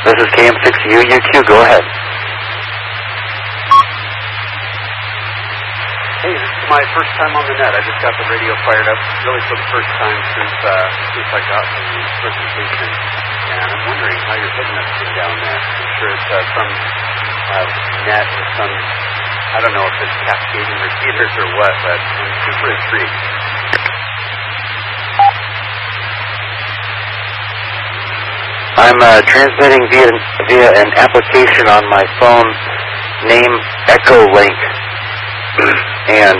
This is KM6UUQ. Go ahead. Hey, this is my first time on the net. I just got the radio fired up really for the first time since I got the presentation. And I'm wondering how you're hitting us from down there. I'm sure it's some net or some, I don't know if it's cascading receivers or what, but I'm super intrigued. I'm transmitting via an application on my phone named EchoLink. And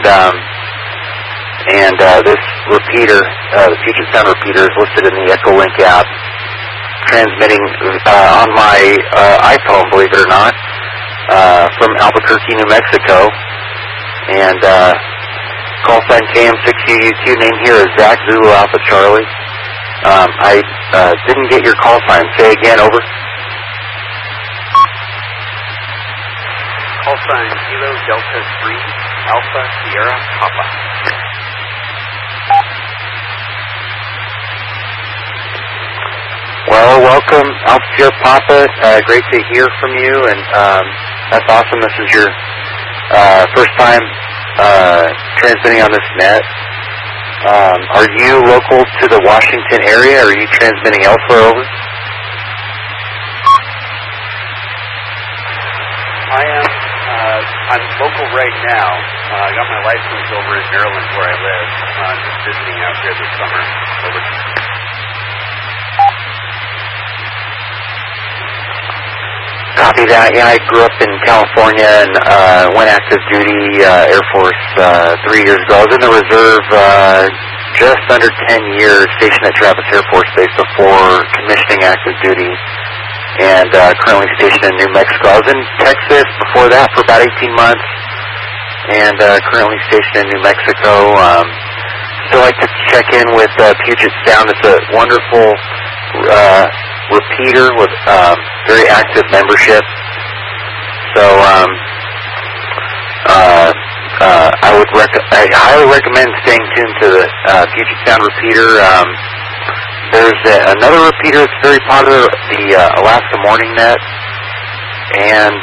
this repeater, the Puget Sound repeater, is listed in the EchoLink app, transmitting on my iPhone, believe it or not, from Albuquerque, New Mexico. And call sign KM6UUQ, name here is Zach Zulu Alpha Charlie. I didn't get your call sign. Say again, over. Call sign Kilo Delta 3 Alpha Sierra Papa. Well, welcome, Alpha Sierra Papa. Great to hear from you, and that's awesome. This is your first time transmitting on this net. Are you local to the Washington area, or are you transmitting elsewhere, over? I am. I'm local right now. I got my license over in Maryland where I live. Just visiting out here this summer. Over. Copy that. Yeah, I grew up in California and went active duty Air Force 3 years ago. I was in the reserve just under 10 years, stationed at Travis Air Force Base before commissioning active duty, and currently stationed in New Mexico. I was in Texas before that for about 18 months, and currently stationed in New Mexico. Still like to check in with Puget Sound. It's a wonderful repeater with very active membership. So I highly recommend staying tuned to the Puget Sound repeater. There's another repeater that's very popular, the Alaska Morning Net, and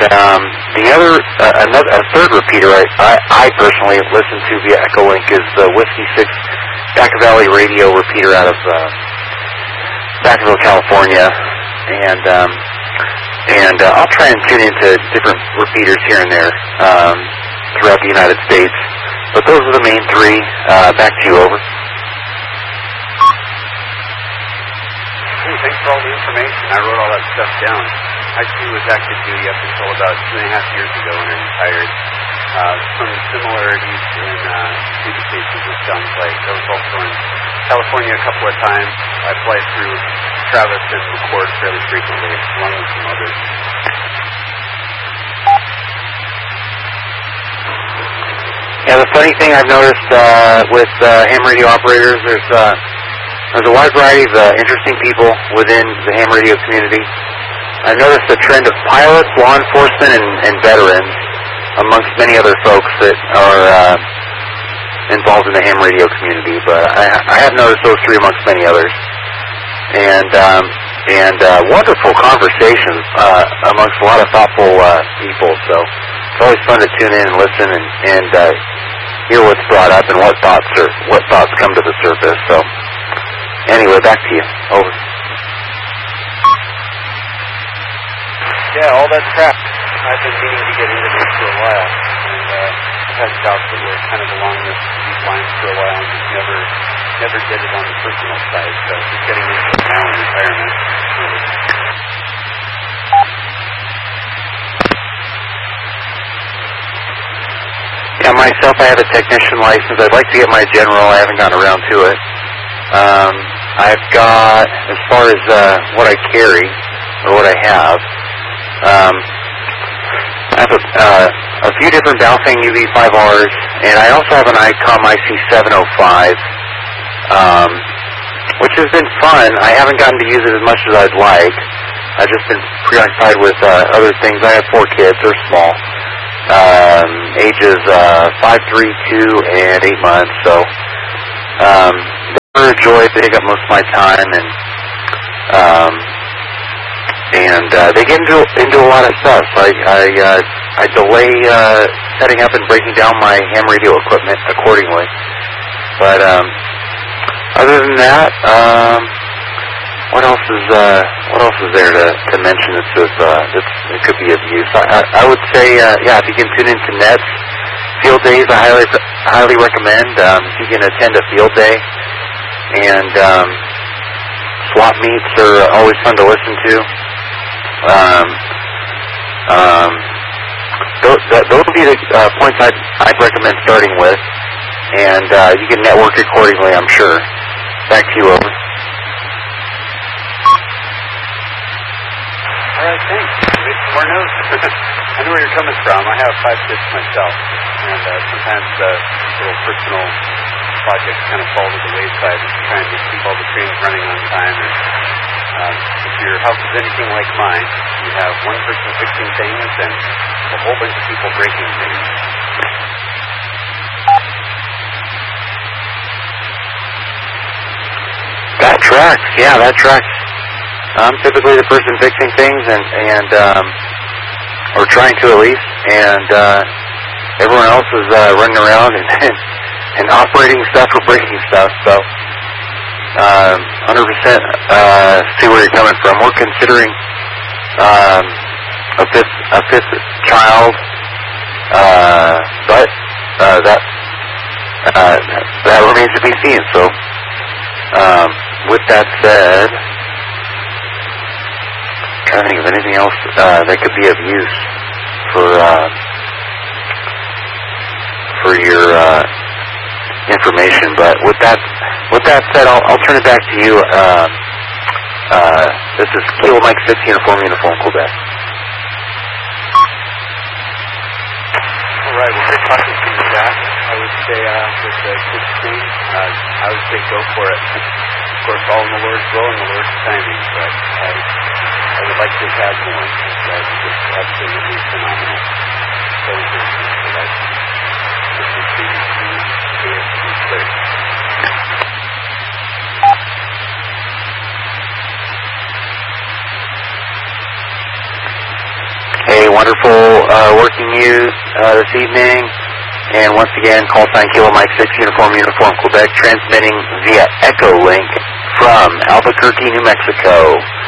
a third repeater I personally listen to via EchoLink is the Whiskey 6 Back Valley Radio repeater out of Vacaville, California, and I'll try and tune into different repeaters here and there throughout the United States. But those are the main three. Back to you, over. Hey, thanks for all the information. I wrote all that stuff down. I too was active duty up until about 2.5 years ago when I retired. Some similarities in communications, it sounds like. I was also in California a couple of times. I fly through Travis and McCord fairly frequently, along with some others. Yeah, the funny thing I've noticed with ham radio operators, there's a wide variety of interesting people within the ham radio community. I've noticed a trend of pilots, law enforcement, and veterans, amongst many other folks that are involved in the ham radio community. But I have noticed those three amongst many others, and wonderful conversations amongst a lot of thoughtful people. So it's always fun to tune in and listen and hear what's brought up and what thoughts come to the surface. So anyway, back to you. Over. Yeah, all that crap. I've been meaning to get into this for a while, and I've had jobs that were kind of along these lines for a while, and just never did it on the personal side. So just getting into it now in retirement. Yeah, myself, I have a technician license. I'd like to get my general. I haven't gotten around to it. I've got, as far as what I carry, or what I have, I have a few different Baofeng UV5Rs, and I also have an ICOM IC705, which has been fun. I haven't gotten to use it as much as I'd like. I've just been preoccupied with other things. I have 4 kids. They're small, ages 5, 3, 2, and 8 months. So they're a joy. They take up most of my time, and and they get into a lot of stuff. I delay setting up and breaking down my ham radio equipment accordingly. But other than that, what else is there to mention that could be of use? I would say, if you can tune into Ned's field days, I highly recommend. If you can attend a field day, and swap meets are always fun to listen to. Those would be the points I'd recommend starting with, and you can network accordingly, I'm sure. Back to you, over. All right, thanks. Make some more notes. I know where you're coming from. I have 5 kids myself, and sometimes little personal projects kind of fall to the wayside, trying to keep all the trains running on time. And if your house is anything like mine, you have one person fixing things and a whole bunch of people breaking things. That tracks. Yeah, that tracks. I'm typically the person fixing things and or trying to at least, and everyone else is running around and operating stuff or breaking stuff. So 100% see where you're coming from. We're considering a fifth child, but that remains to be seen. So with that said, I'm trying to think of anything else that could be of use for your information. But with that said, I'll turn it back to you. This is Kilo Mike 6 Uniform Quebec. All right, well, great talking to you, Jack. I would say with the kids thing, I would say go for it. Of course, all in the Lord's will and the Lord's timing, but I would like to have had more. It's absolutely phenomenal. So interesting. So that's Hey, wonderful working you this evening. And once again, call sign Kilo Mike 6 Uniform Quebec, transmitting via Echo Link from Albuquerque, New Mexico.